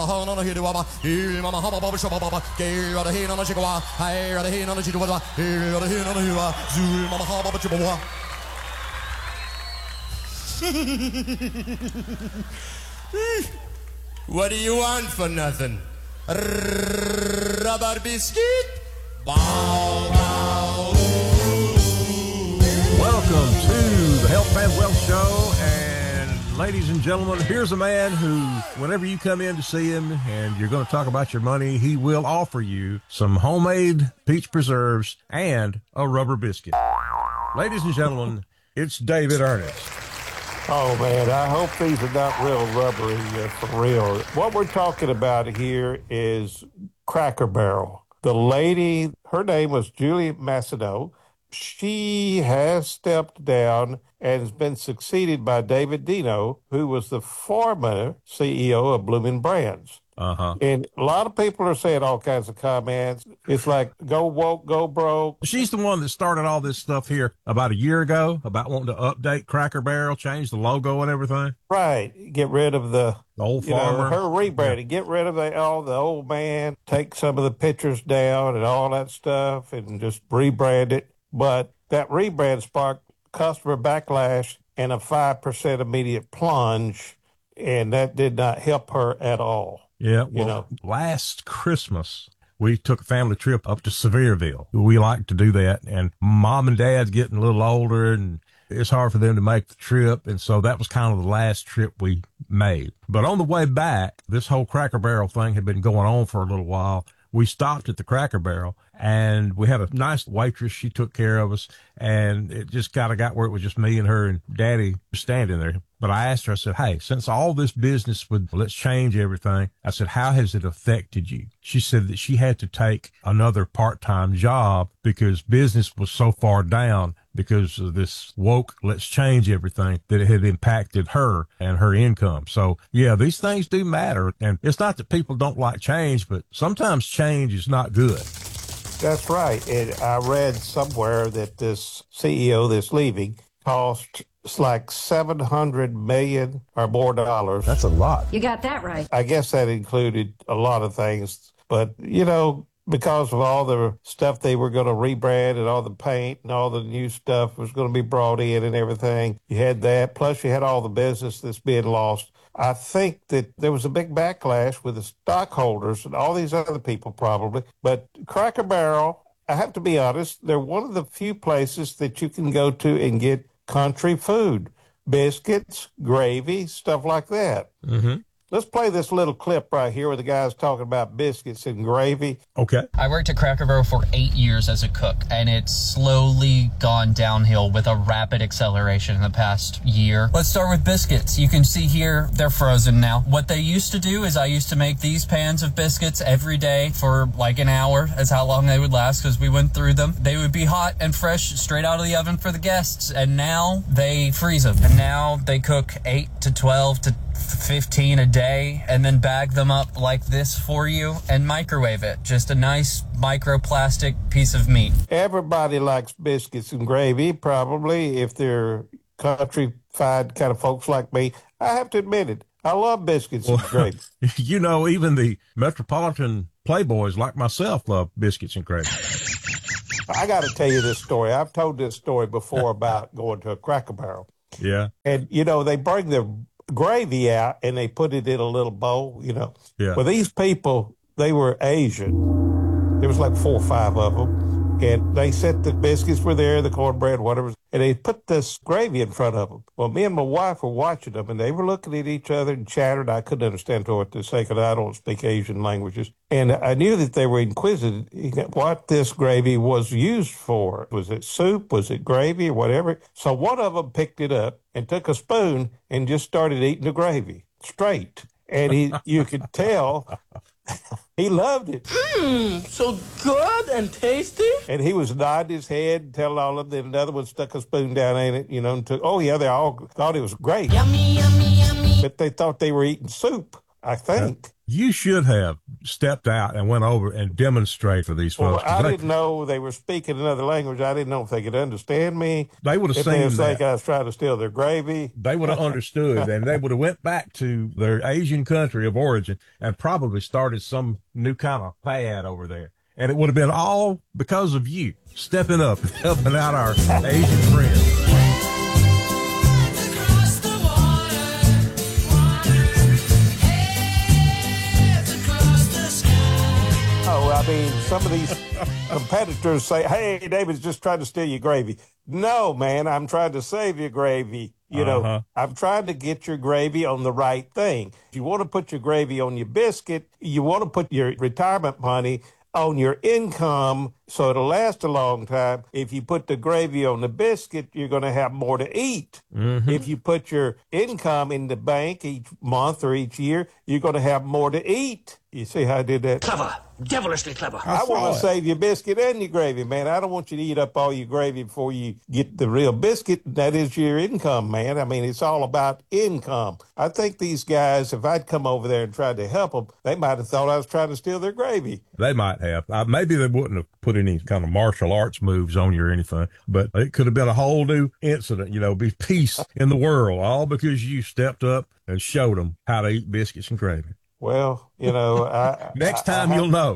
What do you want for nothing? Rubber biscuit? Bow, bow. Welcome to the Health and Wealth Show. And ladies and gentlemen, here's a man who, whenever you come in to see him and you're going to talk about your money, he will offer you some homemade peach preserves and a rubber biscuit. Ladies and gentlemen, it's David Ernest. Oh, man, I hope these are not real rubbery for real. What we're talking about here is Cracker Barrel. The lady, her name was Julie Masino. She has stepped down and has been succeeded by David Deno, who was the former CEO of Bloomin' Brands. Uh-huh. And a lot of people are saying all kinds of comments. It's like, go woke, go broke. She's the one that started all this stuff here about a year ago, about wanting to update Cracker Barrel, change the logo and everything. Right. Get rid of the old farmer. Her rebranding. Get rid of all the old man, take some of the pictures down and all that stuff and just rebrand it. But that rebrand sparked customer backlash and a 5% immediate plunge, and that did not help her at all. Yeah, well, last Christmas, we took a family trip up to Sevierville. We like to do that, and Mom and Dad's getting a little older, and it's hard for them to make the trip, and so that was kind of the last trip we made. But on the way back, this whole Cracker Barrel thing had been going on for a little while. We stopped at the Cracker Barrel, and we had a nice waitress. She took care of us, and it just kind of got where it was just me and her and Daddy standing there. But I asked her, I said, hey, since all this business with Let's Change Everything, I said, how has it affected you? She said that she had to take another part-time job because business was so far down because of this woke Let's Change Everything that it had impacted her and her income. So, yeah, these things do matter. And it's not that people don't like change, but sometimes change is not good. That's right. And I read somewhere that this CEO that's leaving cost like $700 million or more dollars. That's a lot. You got that right. I guess that included a lot of things. But, because of all the stuff they were going to rebrand and all the paint and all the new stuff was going to be brought in and everything, you had that. Plus, you had all the business that's being lost. I think that there was a big backlash with the stockholders and all these other people probably. But Cracker Barrel, I have to be honest, they're one of the few places that you can go to and get country food, biscuits, gravy, stuff like that. Mm-hmm. Let's play this little clip right here where the guy's talking about biscuits and gravy. Okay. I worked at Cracker Barrel for 8 years as a cook, and it's slowly gone downhill with a rapid acceleration in the past year. Let's start with biscuits. You can see here, they're frozen now. What they used to do is I used to make these pans of biscuits every day for like an hour. That's how long they would last because we went through them. They would be hot and fresh straight out of the oven for the guests, and now they freeze them. And now they cook 8 to 12 to 15 a day and then bag them up like this for you and microwave it. Just a nice microplastic piece of meat. Everybody likes biscuits and gravy, probably, if they're countrified kind of folks like me. I have to admit it. I love biscuits and gravy. Even the metropolitan playboys like myself love biscuits and gravy. I got to tell you this story. I've told this story before about going to a Cracker Barrel. Yeah. And, they bring the gravy out and they put it in a little bowl, Yeah. Well, these people, they were Asian. There was like 4 or 5 of them. And they set the biscuits were there, the cornbread, whatever. And they put this gravy in front of them. Well, me and my wife were watching them and they were looking at each other and chattered. I couldn't understand what they say because I don't speak Asian languages. And I knew that they were inquisitive what this gravy was used for. Was it soup? Was it gravy or whatever? So one of them picked it up and took a spoon and just started eating the gravy straight. And you could tell he loved it. So good and tasty. And he was nodding his head and telling all of them. Another one stuck a spoon down in it, and took, they all thought it was great. Yummy, yummy, yummy. But they thought they were eating soup, I think. You should have stepped out and went over and demonstrated for these Well, folks. I didn't know they were speaking another language. I didn't know if they could understand me. They would have If they seen was that. think I was trying to steal their gravy. They would have understood, and they would have went back to their Asian country of origin and probably started some new kind of fad over there. And it would have been all because of you stepping up and helping out our Asian friends. Oh, I mean, some of these competitors say, hey, David's just trying to steal your gravy. No, man, I'm trying to save your gravy. You know, I'm trying to get your gravy on the right thing. If you want to put your gravy on your biscuit, you want to put your retirement money on your income so it'll last a long time. If you put the gravy on the biscuit, you're going to have more to eat. If you put your income in the bank each month or each year, you're going to have more to eat. You see how I did that? Clever. Devilishly clever. I want to save your biscuit and your gravy, man. I don't want you to eat up all your gravy before you get the real biscuit. That is your income, man. I mean, it's all about income. I think these guys, if I'd come over there and tried to help them, they might have thought I was trying to steal their gravy. They might have. Maybe they wouldn't have put any kind of martial arts moves on you or anything, but it could have been a whole new incident, be peace in the world, all because you stepped up and showed them how to eat biscuits and gravy. Well, next time you'll know.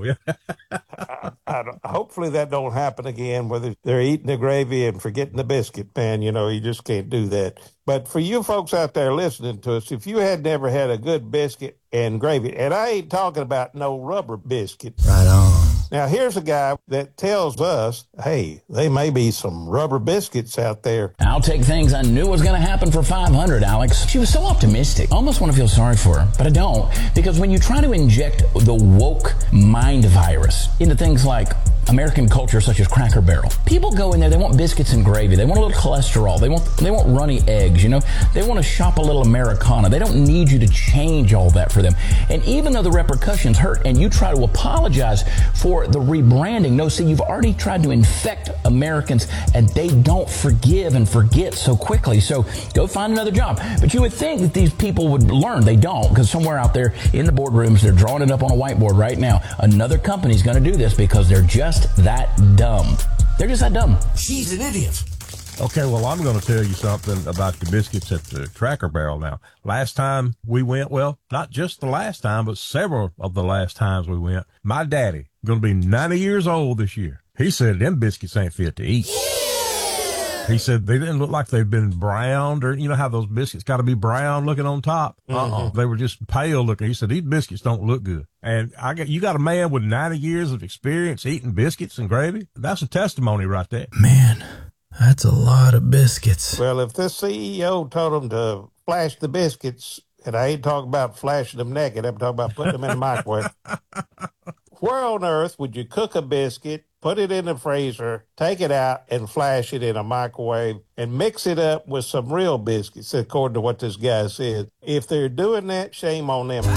Hopefully that don't happen again, whether they're eating the gravy and forgetting the biscuit, man. You just can't do that. But for you folks out there listening to us, if you had never had a good biscuit and gravy, and I ain't talking about no rubber biscuit. Right on. Now, here's a guy that tells us, hey, there may be some rubber biscuits out there. I'll take things I knew was going to happen for 500, Alex. She was so optimistic. I almost want to feel sorry for her, but I don't. Because when you try to inject the woke mind virus into things like American culture such as Cracker Barrel, people go in there, they want biscuits and gravy. They want a little cholesterol. They want runny eggs, They want to shop a little Americana. They don't need you to change all that for them. And even though the repercussions hurt and you try to apologize for the rebranding, no, see, you've already tried to infect Americans and they don't forgive and forget so quickly. So go find another job. But you would think that these people would learn. They don't, because somewhere out there in the boardrooms, they're drawing it up on a whiteboard right now. Another company's going to do this because they're just that dumb. They're just that dumb. She's an idiot. Okay, well, I'm going to tell you something about the biscuits at the Cracker Barrel now. Last time we went, well, not just the last time, but several of the last times we went, my daddy, going to be 90 years old this year. He said them biscuits ain't fit to eat. He said they didn't look like they've been browned, or how those biscuits got to be brown looking on top. They were just pale looking. He said these biscuits don't look good. And you got a man with 90 years of experience eating biscuits and gravy. That's a testimony right there. Man, that's a lot of biscuits. Well, if this CEO told them to flash the biscuits, and I ain't talking about flashing them naked, I'm talking about putting them in the microwave. Where on earth would you cook a biscuit, put it in the freezer, take it out, and flash it in a microwave and mix it up with some real biscuits, according to what this guy said? If they're doing that, shame on them.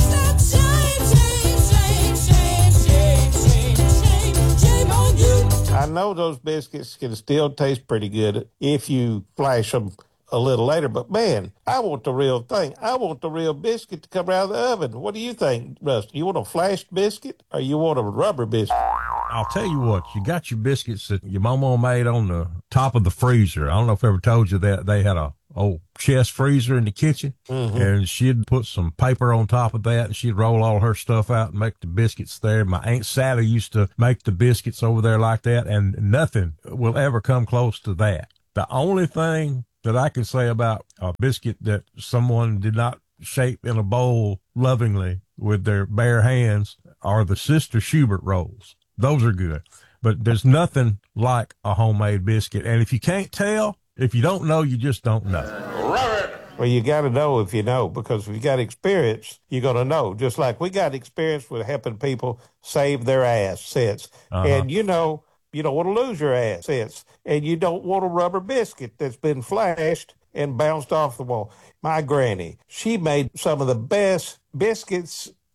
I know those biscuits can still taste pretty good if you flash them a little later, but man, I want the real thing. I want the real biscuit to come out of the oven. What do you think, Rusty? You want a flashed biscuit or you want a rubber biscuit? I'll tell you what, you got your biscuits that your mama made on the top of the freezer. I don't know if I ever told you that they had a old chest freezer in the kitchen, and she'd put some paper on top of that, and she'd roll all her stuff out and make the biscuits there. My Aunt Sally used to make the biscuits over there like that, and nothing will ever come close to that. The only thing that I can say about a biscuit that someone did not shape in a bowl lovingly with their bare hands are the Sister Schubert rolls. Those are good, but there's nothing like a homemade biscuit. And if you can't tell, if you don't know, you just don't know. Well, you got to know if you know, because if you got experience, you're going to know. Just like we got experience with helping people save their assets. And you don't want to lose your assets, and you don't want a rubber biscuit that's been flashed and bounced off the wall. My granny, she made some of the best biscuits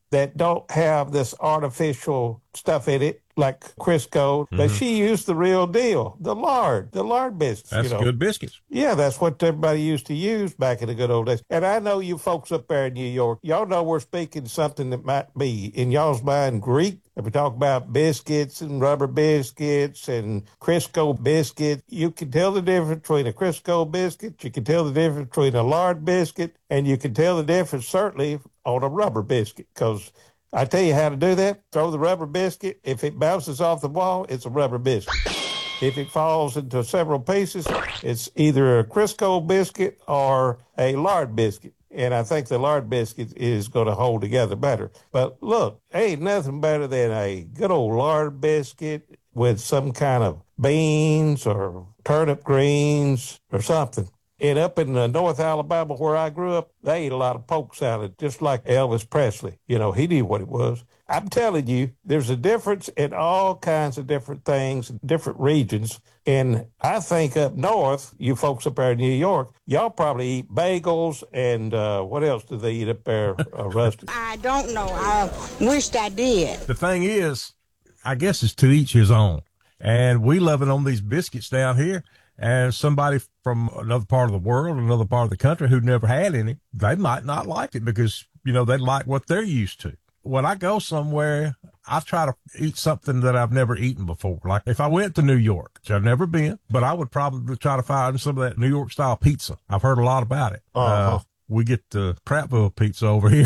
that don't have this artificial stuff in it, like Crisco. But she used the real deal, the lard biscuits. That's good biscuits. Yeah, that's what everybody used to use back in the good old days. And I know you folks up there in New York, y'all know we're speaking something that might be in y'all's mind Greek. If we talk about biscuits and rubber biscuits and Crisco biscuits, you can tell the difference between a Crisco biscuit, you can tell the difference between a lard biscuit, and you can tell the difference certainly on a rubber biscuit, because I tell you how to do that. Throw the rubber biscuit. If it bounces off the wall, it's a rubber biscuit. If it falls into several pieces, it's either a Crisco biscuit or a lard biscuit. And I think the lard biscuit is going to hold together better. But look, ain't nothing better than a good old lard biscuit with some kind of beans or turnip greens or something. And up in North Alabama where I grew up, they ate a lot of poke salad, just like Elvis Presley. You know, he knew what it was. I'm telling you, there's a difference in all kinds of different things, different regions. And I think up north, you folks up there in New York, y'all probably eat bagels and what else do they eat up there, Rusty? I don't know. I wished I did. The thing is, I guess it's to each his own. And we loving on these biscuits down here. And somebody from another part of the world, another part of the country who never had any, they might not like it because, you know, they like what they're used to. When I go somewhere, I try to eat something that I've never eaten before. Like if I went to New York, which I've never been, but I would probably try to find some of that New York style pizza. I've heard a lot about it. We get the Prattville pizza over here,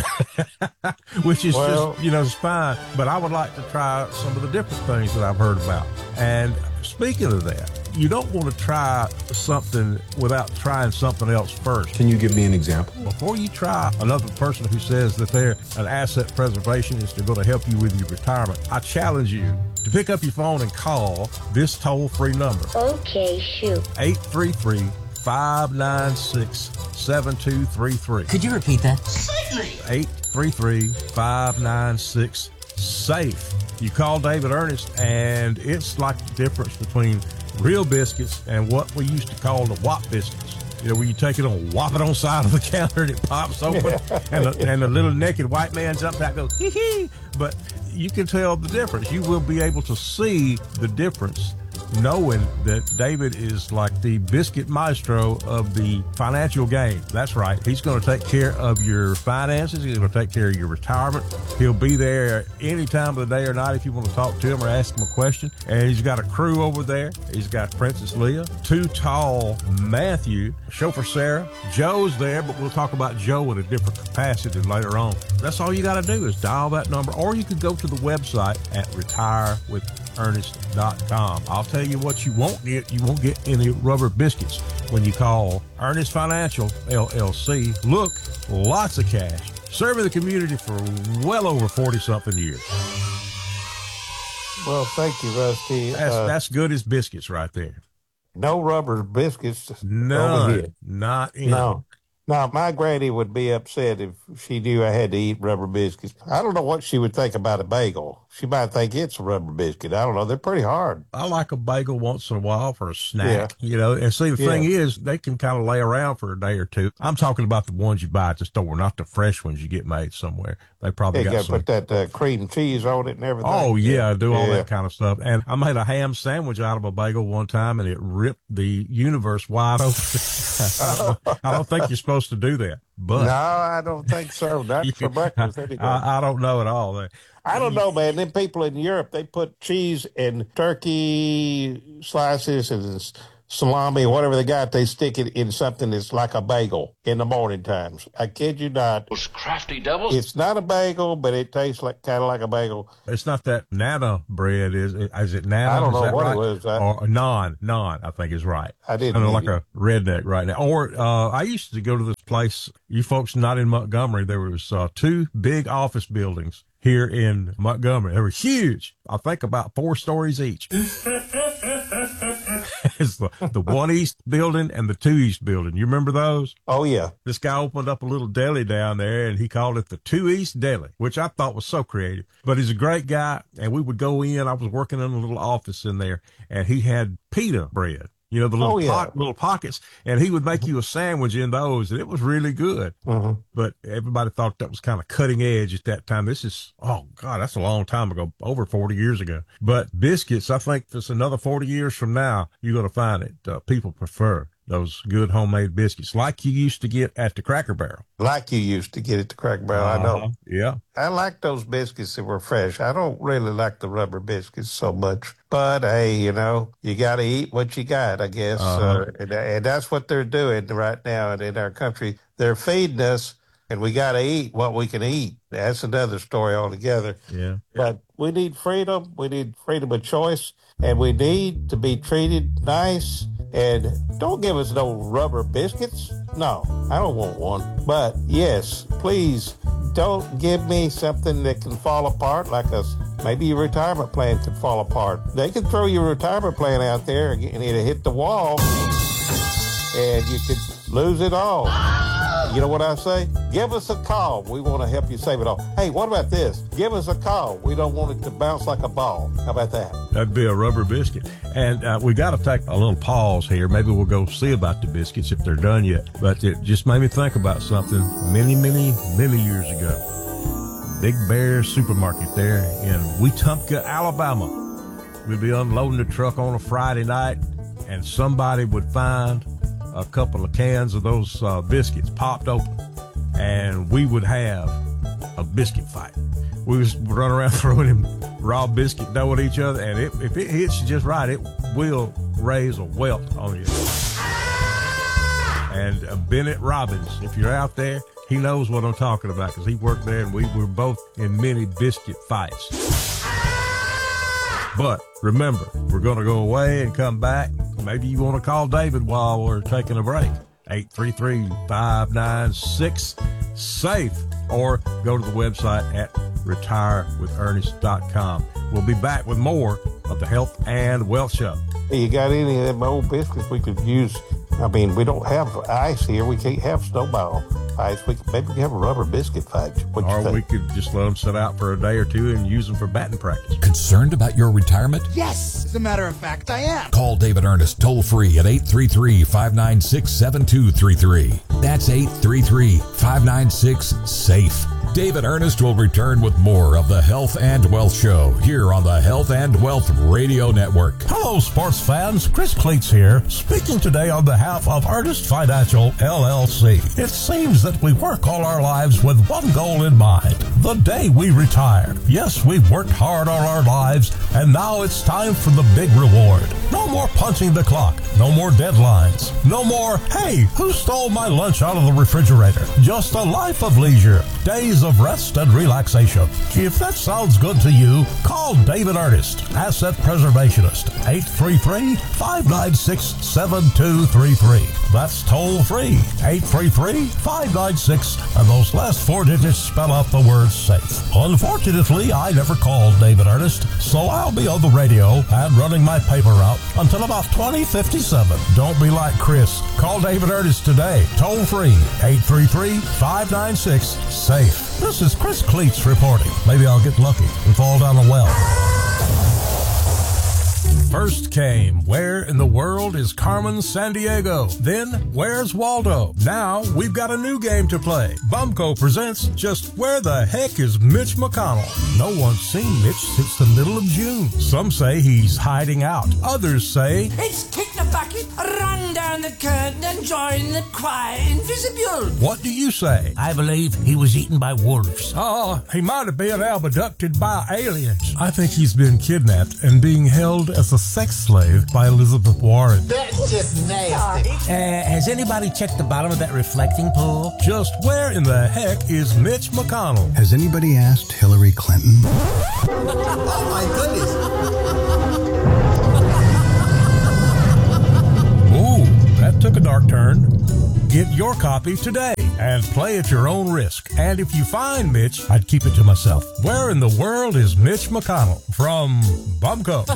which is just, you know, it's fine. But I would like to try some of the different things that I've heard about. And speaking of that, you don't want to try something without trying something else first. Can you give me an example? Before you try another person who says that they're an asset preservation is going to help you with your retirement, I challenge you to pick up your phone and call this toll-free number. Okay, shoot. 833-596-7233. Could you repeat that? Certainly. 833-596-SAFE. You call David Ernest, and it's like the difference between real biscuits and what we used to call the Whop biscuits. You know, where you take it on, whop it on the side of the counter, and it pops open, and the little naked white man jumps out and goes, hee hee. But you can tell the difference. You will be able to see the difference knowing that David is like the biscuit maestro of the financial game. That's right. He's going to take care of your finances. He's going to take care of your retirement. He'll be there any time of the day or night if you want to talk to him or ask him a question. And he's got a crew over there. He's got Princess Leah, Too Tall Matthew, Chauffeur Sarah. Joe's there, but we'll talk about Joe in a different capacity later on. That's all you got to do is dial that number, or you could go to the website at retirewithernest.com. I'll tell you what you won't get. You won't get any rubber biscuits when you call Ernest Financial, LLC. Look, lots of cash. Serving the community for well over 40-something years. Well, thank you, Rusty. That's good as biscuits right there. No rubber biscuits. None. Not in. No. Now, my granny would be upset if she knew I had to eat rubber biscuits. I don't know what she would think about a bagel. She might think it's a rubber biscuit. I don't know. They're pretty hard. I like a bagel once in a while for a snack, you know. And see, the thing is, they can kind of lay around for a day or two. I'm talking about the ones you buy at the store, not the fresh ones you get made somewhere. They probably got some. Put that cream cheese on it and everything. Oh, yeah, do all that kind of stuff. And I made a ham sandwich out of a bagel one time, and it ripped the universe wide open. I don't think you're supposed to do that. But no, I don't think so. Not for breakfast. I don't know at all. I don't know, man. Them people in Europe, they put cheese and turkey slices and salami, whatever they got, they stick it in something that's like a bagel in the morning times. I kid you not. Those crafty devils. It's not a bagel, but it tastes like kind of like a bagel. It's not that nana bread, is it? Is it nana? I don't know what right? it was. Or naan, I think is right. I didn't. I'm like a redneck right now. Or I used to go to this place. You folks not in Montgomery. There was two big office buildings here in Montgomery. They were huge. I think about 4 stories each. It's the 1 East building and the 2 East building. You remember those? Oh, yeah. This guy opened up a little deli down there, and he called it the 2 East Deli, which I thought was so creative. But he's a great guy, and we would go in. I was working in a little office in there, and he had pita bread. You know, the little, yeah. little pockets, and he would make you a sandwich in those, and it was really good. But everybody thought that was kind of cutting edge at that time. This is, oh God, that's a long time ago, over 40 years ago. But biscuits, I think it's another 40 years from now, you're going to find it. People prefer those good homemade biscuits like you used to get at the Cracker Barrel. Like you used to get at the Cracker Barrel, I know. Yeah. I like those biscuits that were fresh. I don't really like the rubber biscuits so much. But, hey, you know, you got to eat what you got, I guess. And that's what they're doing right now in our country. They're feeding us, and we got to eat what we can eat. That's another story altogether. Yeah. But we need freedom. We need freedom of choice. And we need to be treated nice. And don't give us no rubber biscuits. No, I don't want one. But, yes, please don't give me something that can fall apart like maybe your retirement plan can fall apart. They can throw your retirement plan out there and it'll hit the wall and you could lose it all. You know what I say? Give us a call. We want to help you save it all. Hey, what about this? Give us a call. We don't want it to bounce like a ball. How about that? That'd be a rubber biscuit. And we got to take a little pause here. Maybe we'll go see about the biscuits if they're done yet. But it just made me think about something many, many, many years ago. Big Bear Supermarket there in Wetumpka, Alabama. We'd be unloading the truck on a Friday night, and somebody would find a couple of cans of those biscuits popped open, and we would have a biscuit fight. We was run around throwing them raw biscuit dough at each other, and if it hits you just right, it will raise a welt on you. And Bennett Robbins, if you're out there, he knows what I'm talking about because he worked there, and we were both in many biscuit fights. But remember, we're going to go away and come back. Maybe you want to call David while we're taking a break. 833-596-SAFE, or go to the website at retirewithernest.com. We'll be back with more of the Health and Wealth Show. Hey, you got any of them old biscuits we could use? I mean, we don't have ice here. We can't have snowball ice. Maybe we have a rubber biscuit fight. Or we could just let them sit out for a day or two and use them for batting practice. Concerned about your retirement? Yes, as a matter of fact, I am. Call David Ernest toll-free at 833-596-7233. That's 833-596-SAFE. David Ernest will return with more of the Health and Wealth Show here on the Health and Wealth Radio Network. Hello, sports fans. Chris Cleats here, speaking today on behalf of Ernest Financial, LLC. It seems that we work all our lives with one goal in mind, the day we retire. Yes, we've worked hard all our lives, and now it's time for the big reward. No more punching the clock. No more deadlines. No more, hey, who stole my lunch out of the refrigerator? Just a life of leisure. Days of rest and relaxation. If that sounds good to you, call David Ernest, Asset Preservationist, 833-596-7233. That's toll free, 833-596, and those last four digits spell out the word SAFE. Unfortunately, I never called David Ernest, so I'll be on the radio and running my paper route until about 2057. Don't be like Chris. Call David Ernest today, toll free, 833-596-SAFE. This is Chris Cleats reporting. Maybe I'll get lucky and fall down a well. First came, where in the world is Carmen Sandiego? Then, where's Waldo? Now, we've got a new game to play. Bumco presents Just Where the Heck is Mitch McConnell? No one's seen Mitch since the middle of June. Some say he's hiding out. Others say, It's kick the bucket, run down the curtain, and join the choir invisible. What do you say? I believe he was eaten by wolves. Oh, he might have been abducted by aliens. I think he's been kidnapped and being held as a sex slave by Elizabeth Warren. That's just nasty. Has anybody checked the bottom of that reflecting pool? Just where in the heck is Mitch McConnell? Has anybody asked Hillary Clinton? Oh my goodness. Ooh, that took a dark turn. Get your copy today and play at your own risk. And if you find Mitch, I'd keep it to myself. Where in the world is Mitch McConnell? From Bumco.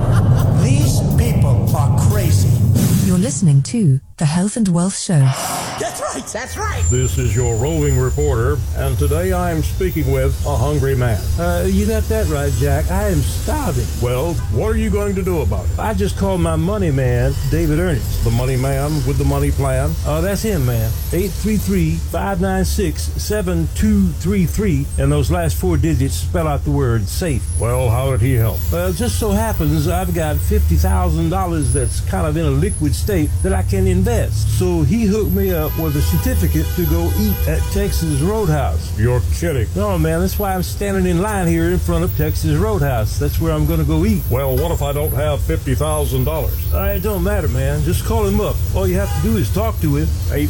These people are crazy. You're listening to The Health and Wealth Show. That's right. That's right. This is your roving reporter, and today I am speaking with a hungry man. You got that right, Jack. I am starving. Well, what are you going to do about it? I just called my money man, David Ernest. The money man with the money plan? That's him, man. 833-596-7233, and those last 4 digits spell out the word safe. Well, how did he help? Well, it just so happens I've got $50,000 that's kind of in a liquid state that I can invest. So he hooked me up with a certificate to go eat at Texas Roadhouse. You're kidding. No, man, that's why I'm standing in line here in front of Texas Roadhouse. That's where I'm going to go eat. Well, what if I don't have $50,000? It don't matter, man. Just call him up. All you have to do is talk to him.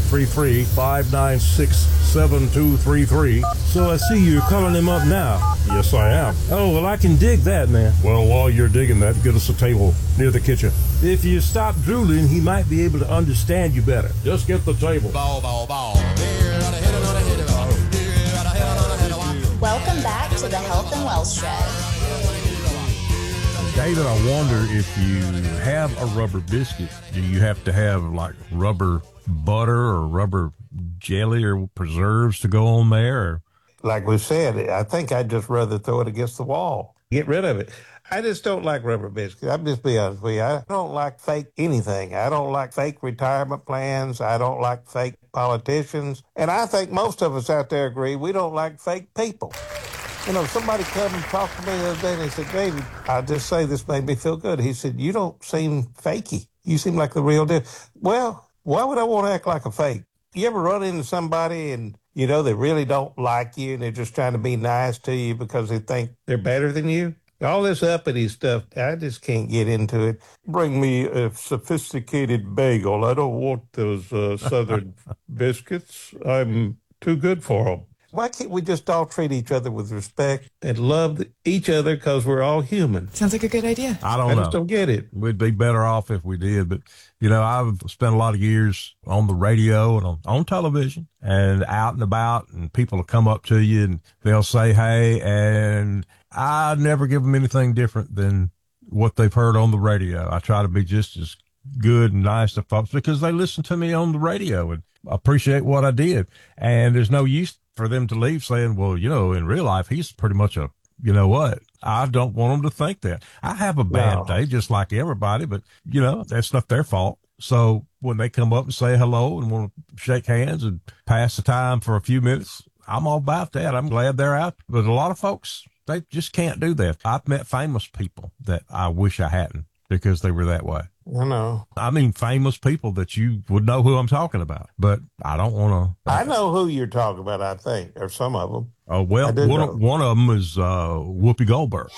833-596-7233. So I see you're calling him up now. Yes, I am. Oh, well, I can dig that, man. Well, while you're digging that, get us a table near the kitchen. If you stop drooling, he might be able to understand you better. Just get the table. Welcome back to the Health and Wealth Show. David, I wonder if you have a rubber biscuit, do you have to have like rubber butter or rubber jelly or preserves to go on there? Or? Like we said, I think I'd just rather throw it against the wall. Get rid of it. I just don't like rubber biscuits. I'll just be honest with you. I don't like fake anything. I don't like fake retirement plans. I don't like fake politicians. And I think most of us out there agree we don't like fake people. You know, somebody come and talked to me the other day and they said, David, I just say this made me feel good. He said, you don't seem fakey. You seem like the real deal. Well, why would I want to act like a fake? You ever run into somebody and, you know, they really don't like you and they're just trying to be nice to you because they think they're better than you? All this uppity stuff, I just can't get into it. Bring me a sophisticated bagel. I don't want those Southern biscuits. I'm too good for them. Why can't we just all treat each other with respect and love each other because we're all human? Sounds like a good idea. I don't know. I just don't get it. We'd be better off if we did. But, you know, I've spent a lot of years on the radio and on television and out and about, and people will come up to you and they'll say, hey, and I never give them anything different than what they've heard on the radio. I try to be just as good and nice to folks because they listen to me on the radio and appreciate what I did. And there's no use for them to leave saying, well, you know, in real life, he's pretty much a, you know what? I don't want them to think that. I have a bad day just like everybody, but, you know, that's not their fault. So when they come up and say hello and want to shake hands and pass the time for a few minutes, I'm all about that. I'm glad they're out. But a lot of folks, they just can't do that. I've met famous people that I wish I hadn't because they were that way. I know. I mean, famous people that you would know who I'm talking about, but I don't want to. I know who you're talking about, I think, or some of them. Oh, well, one of them is Whoopi Goldberg.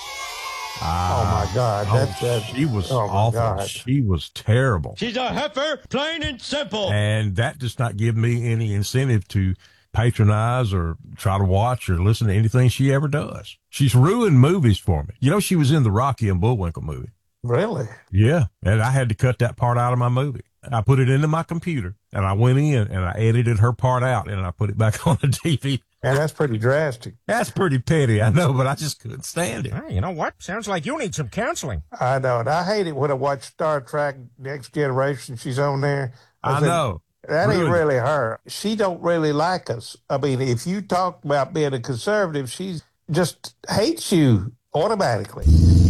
Oh, my God. She was awful. God. She was terrible. She's a heifer, plain and simple. And that does not give me any incentive to patronize or try to watch or listen to anything she ever does. She's ruined movies for me. You know, she was in the Rocky and Bullwinkle movie. Really? Yeah. And I had to cut that part out of my movie. I put it into my computer and I went in and I edited her part out and I put it back on the TV. And that's pretty drastic. That's pretty petty, I know, but I just couldn't stand it. Hey, you know what? Sounds like you need some counseling. I know. And I hate it when I watch Star Trek Next Generation. She's on there. I know. That ain't really her. She don't really like us. I mean, if you talk about being a conservative, she just hates you automatically.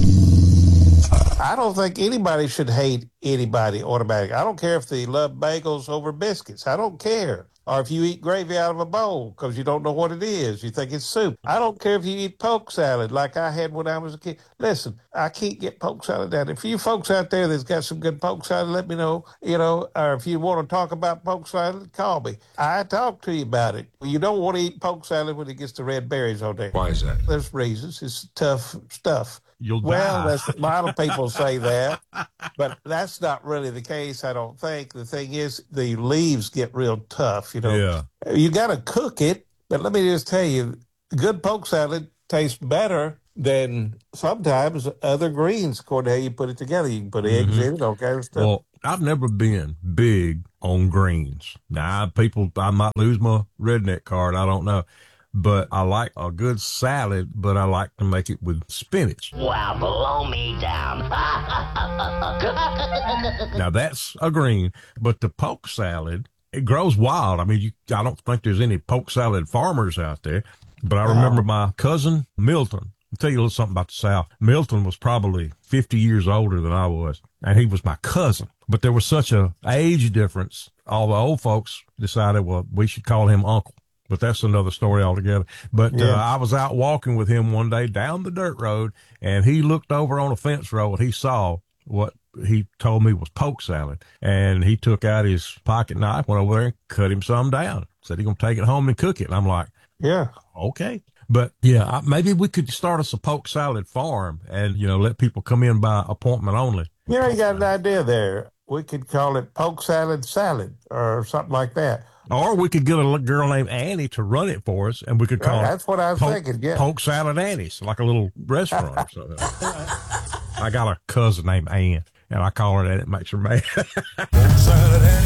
I don't think anybody should hate anybody automatically. I don't care if they love bagels over biscuits. I don't care. Or if you eat gravy out of a bowl because you don't know what it is. You think it's soup. I don't care if you eat poke salad like I had when I was a kid. Listen, I can't get poke salad down. If you folks out there that's got some good poke salad, let me know, you know, or if you want to talk about poke salad, call me. I talk to you about it. You don't want to eat poke salad when it gets the red berries on there. Why is that? There's reasons. It's tough stuff. You'll well, die. A lot of people say that, but that's not really the case, I don't think. The thing is, the leaves get real tough, you know. Yeah. You got to cook it, but let me just tell you, good poke salad tastes better than sometimes other greens, according to how you put it together. You can put eggs in it, all kind of stuff. Well, I've never been big on greens. Now, I might lose my redneck card, I don't know. But I like a good salad, but I like to make it with spinach. Wow, blow me down. Now, that's a green, but the poke salad it grows wild. I mean, I don't think there's any poke salad farmers out there, but I remember my cousin Milton. I'll tell you a little something about the South. Milton was probably 50 years older than I was, and he was my cousin. But there was such a age difference. All the old folks decided, well, we should call him Uncle. But that's another story altogether. But I was out walking with him one day down the dirt road, and he looked over on a fence row, and he saw what he told me was poke salad. And he took out his pocket knife, went over there and cut him some down. Said he's going to take it home and cook it. And I'm like, yeah, okay. But yeah, maybe we could start us a poke salad farm and, let people come in by appointment only. You got an idea there. We could call it poke salad or something like that. Or we could get a girl named Annie to run it for us, and we could call it. That's what I was thinking, yeah. Poke Salad Annie's, like a little restaurant or something. I got a cousin named Ann, and I call her that. It makes her mad. Poke Salad Annie.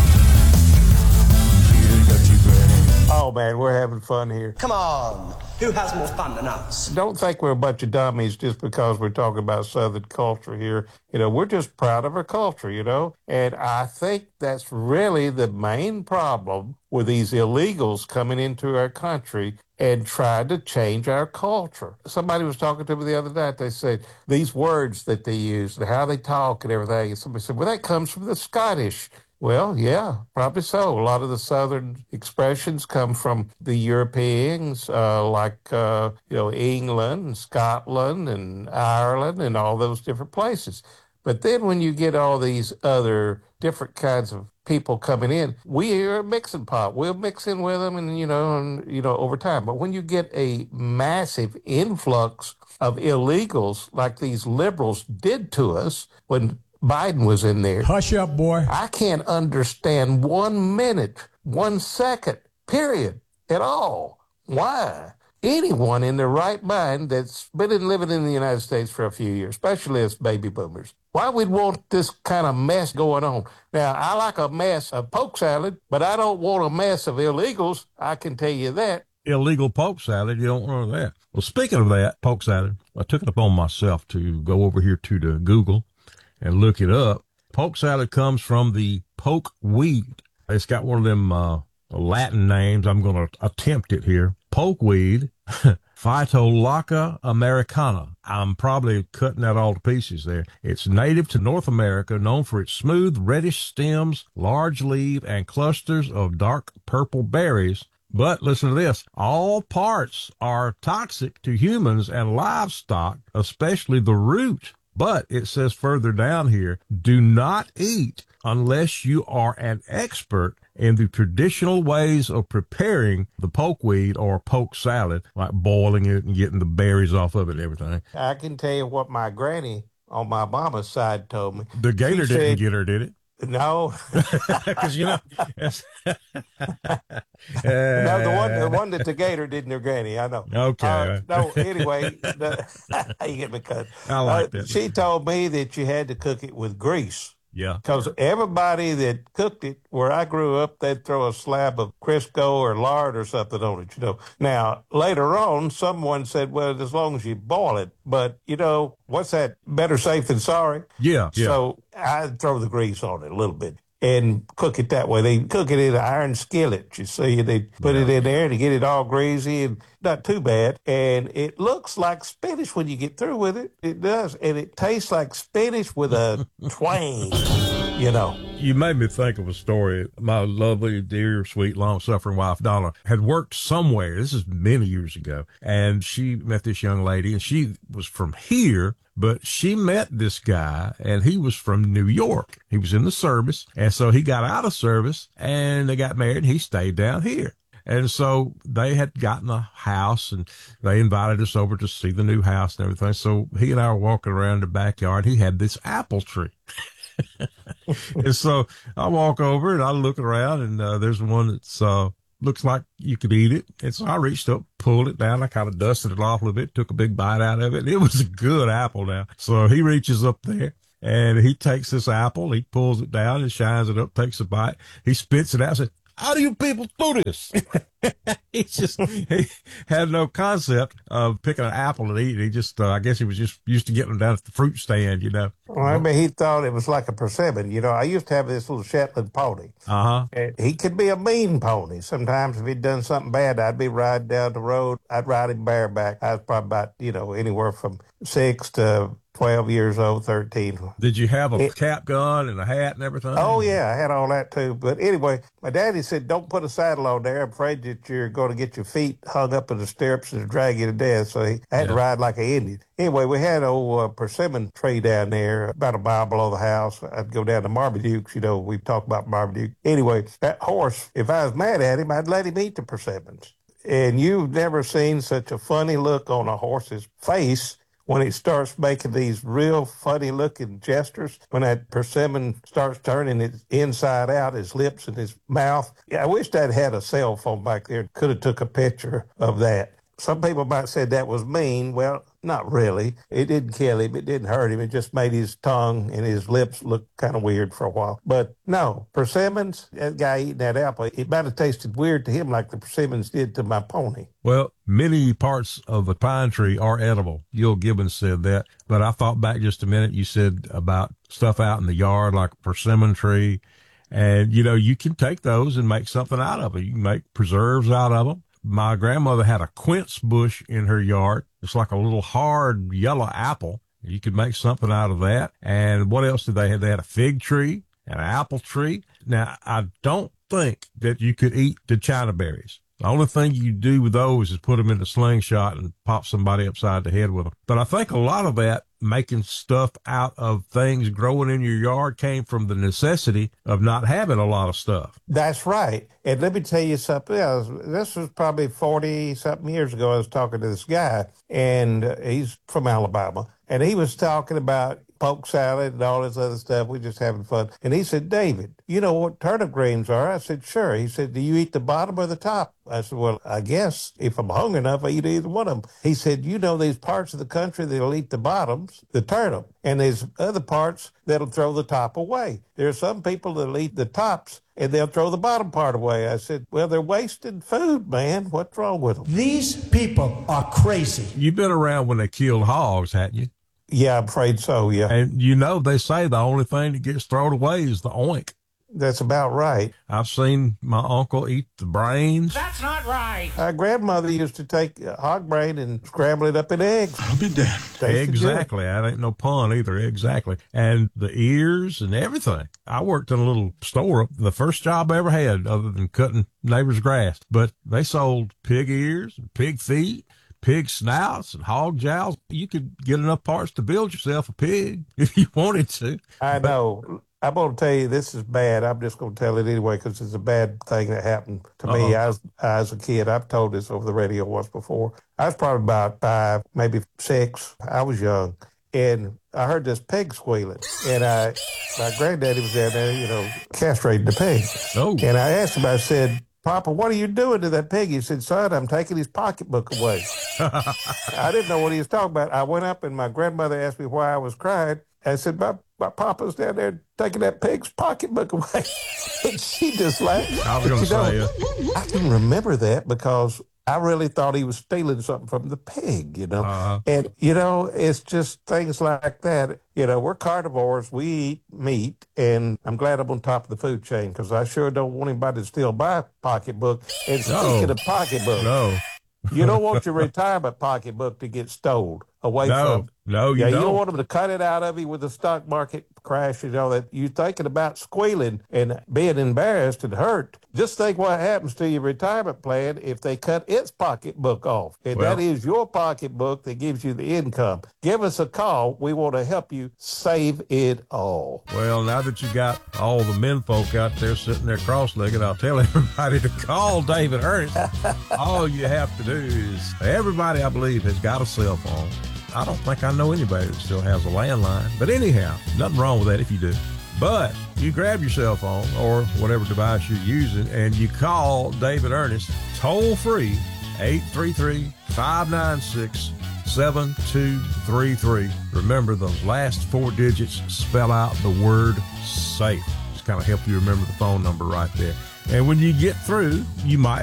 Oh, man, we're having fun here. Come on. Who has more fun than us? Don't think we're a bunch of dummies just because we're talking about Southern culture here. We're just proud of our culture, And I think that's really the main problem with these illegals coming into our country and trying to change our culture. Somebody was talking to me the other night. They said these words that they use and how they talk and everything. And somebody said, well, that comes from the Scottish. Well, yeah, probably so. A lot of the Southern expressions come from the Europeans, like England and Scotland and Ireland and all those different places. But then when you get all these other different kinds of people coming in, we are a mixing pot. We'll mix in with them and over time. But when you get a massive influx of illegals like these liberals did to us when Biden was in there. Hush up, boy. I can't understand 1 minute, 1 second, period, at all. Why? Anyone in their right mind that's been living in the United States for a few years, especially us baby boomers, why we'd want this kind of mess going on? Now, I like a mess of poke salad, but I don't want a mess of illegals. I can tell you that. Illegal poke salad, you don't want that. Well, speaking of that, poke salad, I took it upon myself to go over here to the Google and look it up. Poke salad comes from the poke weed. It's got one of them Latin names. I'm going to attempt it here. Poke weed, Phytolacca americana. I'm probably cutting that all to pieces there. It's native to North America, known for its smooth reddish stems, large leaf, and clusters of dark purple berries. But listen to this. All parts are toxic to humans and livestock, especially the root. But it says further down here, do not eat unless you are an expert in the traditional ways of preparing the pokeweed or poke salad, like boiling it and getting the berries off of it and everything. I can tell you what my granny on my mama's side told me. The gator didn't get her, did it? No. Because, no, the one that the gator did in her granny, I know. Okay. No, anyway, you get me cut. I like that. She told me that you had to cook it with grease. Yeah. Because everybody that cooked it, where I grew up, they'd throw a slab of Crisco or lard or something on it, Now, later on, someone said, well, as long as you boil it. But, what's that? Better safe than sorry. Yeah. So I'd throw the grease on it a little bit and cook it that way. They cook it in an iron skillet, you see. They put it in there to get it all greasy and not too bad. And it looks like spinach when you get through with it. It does. And it tastes like spinach with a twang, You made me think of a story. My lovely, dear, sweet, long-suffering wife, Donna, had worked somewhere. This is many years ago. And she met this young lady, and she was from here, but she met this guy, and he was from New York. He was in the service, and so he got out of service, and they got married, and he stayed down here. And so they had gotten a house, and they invited us over to see the new house and everything. So he and I were walking around the backyard. He had this apple tree. And so I walk over and I look around, and there's one that's looks like you could eat it. And so I reached up, pulled it down. I kind of dusted it off a little bit, took a big bite out of it. It was a good apple now. So he reaches up there and he takes this apple, he pulls it down and shines it up, takes a bite. He spits it out and says, how do you people do this? He had no concept of picking an apple and eating. He just, I guess he was just used to getting them down at the fruit stand, you know. Well, I mean, he thought it was like a persimmon. You know, I used to have this little Shetland pony. Uh-huh. And he could be a mean pony. Sometimes if he'd done something bad, I'd be riding down the road. I'd ride him bareback. I was probably about, you know, anywhere from 6 to 12 years old, 13. Did you have a cap gun and a hat and everything? Oh, yeah, I had all that too. But anyway, my daddy said, don't put a saddle on there. I'm afraid that you're going to get your feet hung up in the stirrups and drag you to death. So I had to ride like an Indian. Anyway, we had an old persimmon tree down there about a mile below the house. I'd go down to Marmaduke's. You know, we talk about Marmaduke. Anyway, that horse, if I was mad at him, I'd let him eat the persimmons. And you've never seen such a funny look on a horse's face when it starts making these real funny-looking gestures, when that persimmon starts turning its inside out, his lips and his mouth. Yeah, I wish I'd had a cell phone back there and could have took a picture of that. Some people might say that was mean. Well, not really. It didn't kill him. It didn't hurt him. It just made his tongue and his lips look kind of weird for a while. But no, persimmons, that guy eating that apple, it might have tasted weird to him like the persimmons did to my pony. Well, many parts of a pine tree are edible. Gil Gibbons said that. But I thought back just a minute. You said about stuff out in the yard like a persimmon tree. And, you know, you can take those and make something out of it. You can make preserves out of them. My grandmother had a quince bush in her yard. It's like a little hard yellow apple. You could make something out of that. And what else did they have? They had a fig tree, an apple tree. Now, I don't think that you could eat the China berries. The only thing you do with those is put them in a slingshot and pop somebody upside the head with them. But I think a lot of that making stuff out of things growing in your yard came from the necessity of not having a lot of stuff. That's right. And let me tell you something else. This was probably 40-something years ago. I was talking to this guy, and he's from Alabama, and he was talking about poke salad and all this other stuff. We're just having fun. And he said, David, you know what turnip greens are? I said, sure. He said, do you eat the bottom or the top? I said, well, I guess if I'm hungry enough, I eat either one of them. He said, you know, there's parts of the country that'll eat the bottoms, the turnip, and there's other parts that'll throw the top away. There are some people that'll eat the tops and they'll throw the bottom part away. I said, well, they're wasting food, man. What's wrong with them? These people are crazy. You've been around when they killed hogs, hadn't you? Yeah, I'm afraid so, yeah. And you know, they say the only thing that gets thrown away is the oink. That's about right. I've seen my uncle eat the brains. That's not right. Our grandmother used to take hog brain and scramble it up in eggs. I'll be damned. Exactly. That ain't no pun either. Exactly. And the ears and everything. I worked in a little store, the first job I ever had other than cutting neighbor's grass. But they sold pig ears and pig feet, pig snouts and hog jowls. You could get enough parts to build yourself a pig if you wanted to. I know. I'm going to tell you, this is bad. I'm just going to tell it anyway because it's a bad thing that happened to me as a kid. I've told this over the radio once before. I was probably about 5, maybe 6. I was young. And I heard this pig squealing. And my granddaddy was down there, you know, castrating the pig. Oh. And I asked him, I said, Papa, what are you doing to that pig? He said, son, I'm taking his pocketbook away. I didn't know what he was talking about. I went up and my grandmother asked me why I was crying. I said, my papa's down there taking that pig's pocketbook away. And she just laughed. I was going to say I can remember that because I really thought he was stealing something from the pig, you know. And, you know, it's just things like that. You know, we're carnivores. We eat meat. And I'm glad I'm on top of the food chain because I sure don't want anybody to steal my pocketbook. And speaking of pocketbook, you don't want your retirement pocketbook to get stolen away from. No, you don't. You don't want them to cut it out of you with the stock market crash, you know, that you're thinking about squealing and being embarrassed and hurt. Just think what happens to your retirement plan if they cut its pocketbook off. And that is your pocketbook that gives you the income. Give us a call. We want to help you save it all. Well, now that you got all the men folk out there sitting there cross-legged, I'll tell everybody to call David Ernest. All you have to do is, everybody, I believe, has got a cell phone. I don't think I know anybody that still has a landline. But anyhow, nothing wrong with that if you do. But you grab your cell phone or whatever device you're using and you call David Ernest toll free, 833-596-7233. Remember, those last 4 digits spell out the word SAFE. Just kind of help you remember the phone number right there. And when you get through, you might